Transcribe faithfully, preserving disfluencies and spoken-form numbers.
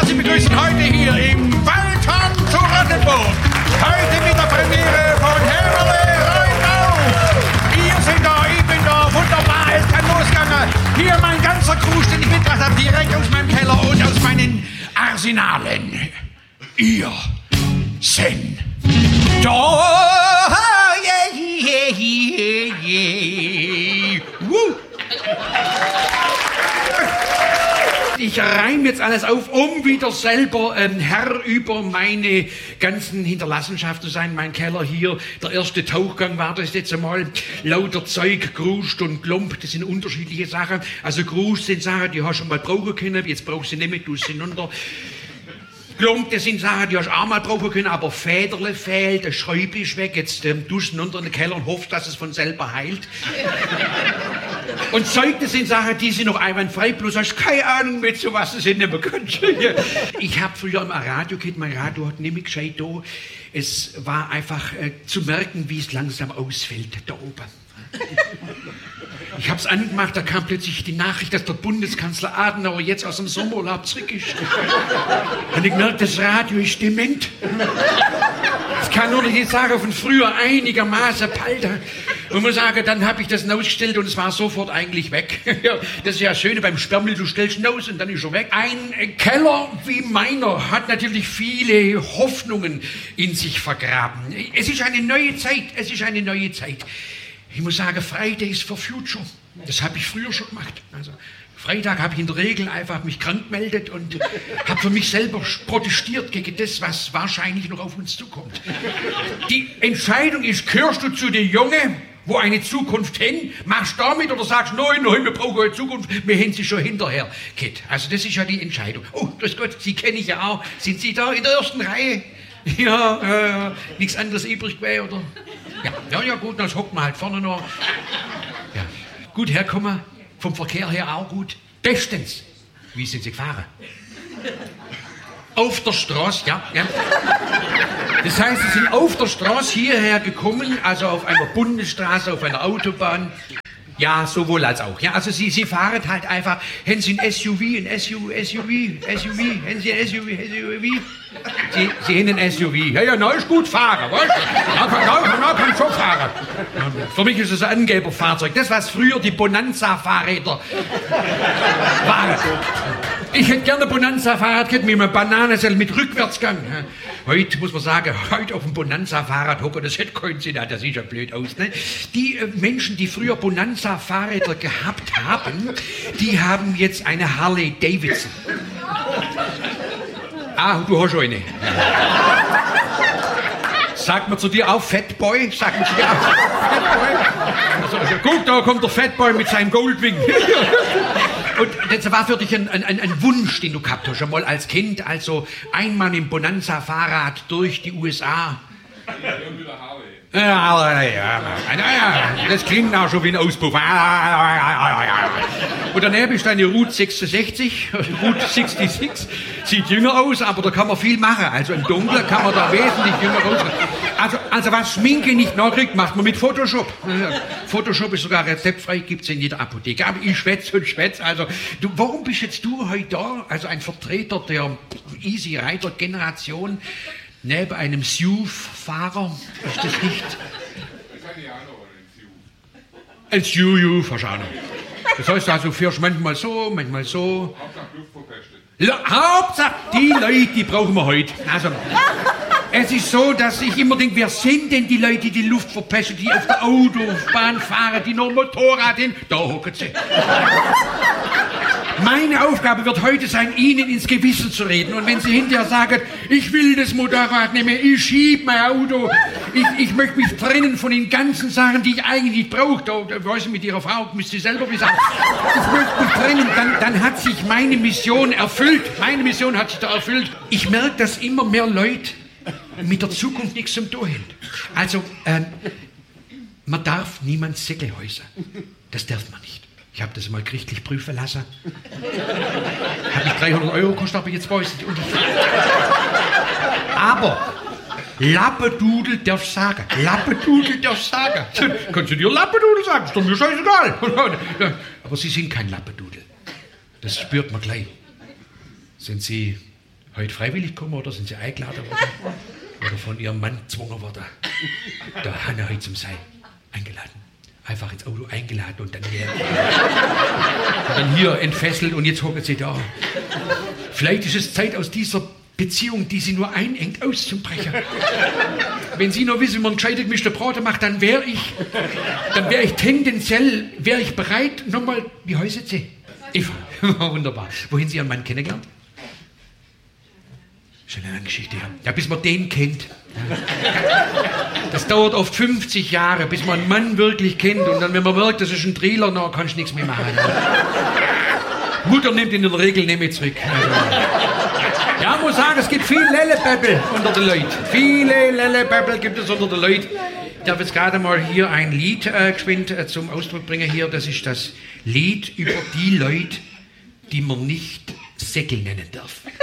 darf Sie begrüßen heute hier im Waldhorn zu Rottenburg. Heute mit der Premiere von Heverle Rheindau. Wir sind da, ich bin da, wunderbar, es kann losgehen. Hier mein ganzer Kruse, den ich mitgebracht habe, direkt aus meinem Keller und aus meinen Arsenalen. Ihr Sen. Da, yeah, yeah, yeah, yeah. Woo. Ich reim jetzt alles auf, um wieder selber ähm, Herr über meine ganzen Hinterlassenschaften zu sein. Mein Keller hier, der erste Tauchgang war das jetzt einmal. Lauter Zeug, Gruscht und Klump, das sind unterschiedliche Sachen. Also Gruscht sind Sachen, die hast du schon mal brauchen können, jetzt brauchst du sie nicht mehr, du sie hinunter. Klump, das sind Sachen, die hast du auch mal brauchen können, aber Federle fehlt, das Schräubli ist weg, jetzt ähm, tust du unter den Keller und hoffst, dass es von selber heilt. Und Zeug, das sind Sachen, die sind noch einwandfrei, bloß hast keine Ahnung mit so was, das sind nicht mehr ganz. Ich hab früher im Radio gehört, mein Radio hat nicht mehr gescheit da. Es war einfach äh, zu merken, wie es langsam ausfällt, da oben. Ich hab's angemacht, da kam plötzlich die Nachricht, dass der Bundeskanzler Adenauer jetzt aus dem Sommerurlaub zurück ist. Und ich merkte, das Radio ist dement. Ich kann nur die Sache von früher einigermaßen palten. Und muss sagen, dann habe ich das ausgestellt und es war sofort eigentlich weg. Das ist ja das Schöne beim Sperrmüll, du stellst ihn aus und dann ist er weg. Ein Keller wie meiner hat natürlich viele Hoffnungen in sich vergraben. Es ist eine neue Zeit, es ist eine neue Zeit. Ich muss sagen, Fridays for Future, das habe ich früher schon gemacht. Also Freitag habe ich in der Regel einfach mich krank gemeldet und habe für mich selber protestiert gegen das, was wahrscheinlich noch auf uns zukommt. Die Entscheidung ist, gehörst du zu den Jungen, wo eine Zukunft hin, machst du damit oder sagst, nein, nein, wir brauchen eine Zukunft, wir haben sie schon hinterher. Kid. Also das ist ja die Entscheidung. Oh, grüß Gott, Sie kenne ich ja auch. Sind Sie da in der ersten Reihe? Ja, äh, nichts anderes übrig gewesen, oder? Ja, ja, ja, gut, dann hocken wir halt vorne noch. Ja. Gut herkommen, vom Verkehr her auch gut. Bestens. Wie sind Sie gefahren? Auf der Straße, ja, ja. Das heißt, Sie sind auf der Straße hierher gekommen, also auf einer Bundesstraße, auf einer Autobahn. Ja, sowohl als auch. Ja, also Sie, Sie fahren halt einfach, haben Sie ein S U V, ein S U V, S U V, S U V, haben Sie ein S U V, S U V? Sie, Sie haben ein S U V. Ja, ja, na, ist gut fahren, weißt du? Na, na, na, kann schon fahren. Für mich ist es ein Angeberfahrzeug. Das, was früher die Bonanza-Fahrräder waren. Ich hätte gerne ein Bonanza-Fahrrad gehabt mit einem Bananensattel mit Rückwärtsgang. Heute muss man sagen, heute auf dem Bonanza-Fahrrad hocken, das hätte keinen Sinn, das sieht ja blöd aus. Ne? Die äh, Menschen, die früher Bonanza-Fahrräder gehabt haben, die haben jetzt eine Harley Davidson. Ah, du hast schon eine. Sagt man zu dir auch Fatboy? Sagt man zu dir auch Fatboy? Also, also, guck, da kommt der Fatboy mit seinem Goldwing. Und das war für dich ein, ein, ein Wunsch, den du gehabt hast, schon mal als Kind. Also einmal im Bonanza-Fahrrad durch die U S A. Ja, ja, ja, das klingt auch schon wie ein Auspuff. Und daneben ist eine Route sechsundsechzig, Route sechsundsechzig, sieht jünger aus, aber da kann man viel machen. Also im Dunkeln kann man da wesentlich jünger aus. Also, also was Schminke nicht nachkriegt, macht man mit Photoshop. Photoshop ist sogar rezeptfrei, gibt's in jeder Apotheke. Aber ich schwätze und schwätze. Also, du, warum bist jetzt du heute da, also ein Vertreter der Easy Rider Generation, neben einem S U V-Fahrer? Ist das nicht? Ein S U V-Fahrer. Das heißt also, du fährst manchmal so, manchmal so. Hauptsache Luft verpestet. La- Hauptsache, die Leute, die brauchen wir heute. Also, es ist so, dass ich immer denke, wer sind denn die Leute, die die Luft verpesten, die auf der Autobahn fahren, die noch Motorrad hin? Da hocken sie. Meine Aufgabe wird heute sein, Ihnen ins Gewissen zu reden. Und wenn Sie hinterher sagen, ich will das Motorrad nicht mehr, ich schieb mein Auto, ich, ich möchte mich trennen von den ganzen Sachen, die ich eigentlich nicht brauche, da, da weiß ich mit Ihrer Frau, müsst Sie selber wie sagen, ich möchte mich trennen, dann, dann hat sich meine Mission erfüllt. Meine Mission hat sich da erfüllt. Ich merke, dass immer mehr Leute mit der Zukunft nichts zum tun haben. Also, ähm, man darf niemand Säcke häusern. Das darf man nicht. Ich habe das mal gerichtlich prüfen lassen. Hat mich dreihundert Euro gekostet, aber jetzt weiß ich. Und ich aber Lappedudel darf sagen. Lappedudel darf sagen. Kannst du dir Lappedudel sagen? Ist doch mir scheißegal. Aber Sie sind kein Lappedudel. Das spürt man gleich. Sind Sie heute freiwillig kommen oder sind Sie eingeladen worden? Oder von Ihrem Mann gezwungen worden? Da Hanna heute zum Sein eingeladen. Einfach ins Auto eingeladen und dann hier, dann hier entfesselt und jetzt hocken Sie da. Vielleicht ist es Zeit, aus dieser Beziehung, die Sie nur einengt, auszubrechen. Wenn Sie noch wissen, wie man gescheit gemischte Brote macht, dann wäre ich, dann wäre ich tendenziell, wäre ich bereit, nochmal, wie heißt Sie? Eva. Wunderbar. Wohin Sie Ihren Mann kennengelernt? Schon eine lange Geschichte, ja. Ja, bis man den kennt. Das dauert oft fünfzig Jahre, bis man einen Mann wirklich kennt. Und dann, wenn man merkt, das ist ein Trailer, dann kannst du nichts mehr machen. Mutter nimmt in der Regel nicht mehr zurück. Also. Ja, ich muss sagen, es gibt viele Lellepäppel unter den Leuten. Viele Lellepäppel gibt es unter den Leuten. Ich darf jetzt gerade mal hier ein Lied äh, geschwind äh, zum Ausdruck bringen. Hier, das ist das Lied über die Leute, die man nicht Säckel nennen darf.